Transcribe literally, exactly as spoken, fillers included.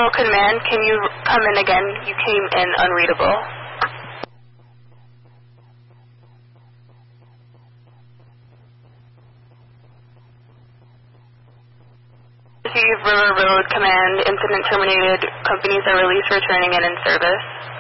Riverville Command, can you come in again? You came in unreadable. Receive River Road Command, incident terminated, companies are released, returning and in service.